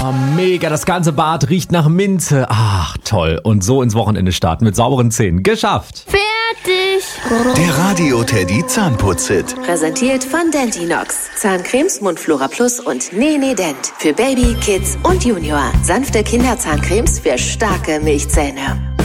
Mega, das ganze Bad riecht nach Minze. Ach, toll. Und so ins Wochenende starten mit sauberen Zähnen. Geschafft. Fertig. Der Radio Teddy Zahnputz-Hit. Präsentiert von Dentinox. Zahncremes, Mundflora Plus und Nee Dent. Für Baby, Kids und Junior. Sanfte Kinderzahncremes für starke Milchzähne.